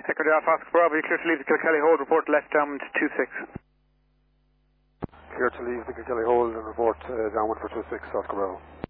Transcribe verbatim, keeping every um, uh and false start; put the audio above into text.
Echo Alpha Oscar Bravo, you clear to leave the Kilkelly hold, report left downwind two six. Clear to leave the Kilkelly hold and report uh, downwind for two six, Oscar Bravo.